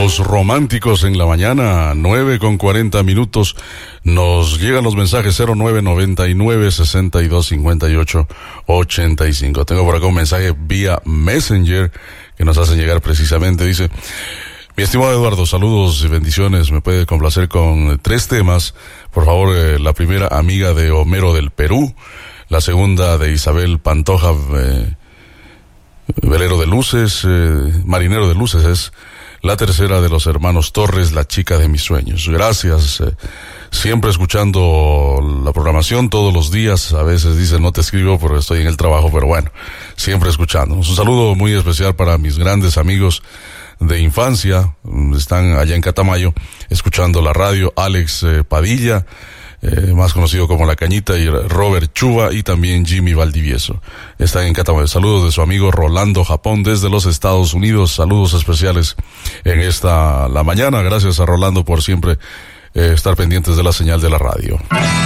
Los románticos en la mañana, 9:40. Nos llegan los mensajes 0999-6258-85. Tengo por acá un mensaje vía Messenger que nos hacen llegar precisamente. Dice: mi estimado Eduardo, saludos y bendiciones. Me puede complacer con 3 temas. Por favor, la primera, Amiga de Homero del Perú. La segunda, de Isabel Pantoja, Velero de Luces, Marinero de Luces es. La tercera, de los hermanos Torres, La chica de mis sueños. Gracias. Siempre escuchando la programación todos los días. A veces dicen no te escribo porque estoy en el trabajo, pero bueno, siempre escuchando. Un saludo muy especial para mis grandes amigos de infancia. Están allá en Catamayo escuchando la radio. Alex Padilla, más conocido como La Cañita, y Robert Chuba, y también Jimmy Valdivieso. Están en Catamayo. Saludos de su amigo Rolando Japón desde los Estados Unidos. Saludos especiales en la mañana. Gracias a Rolando por siempre estar pendientes de la señal de la radio.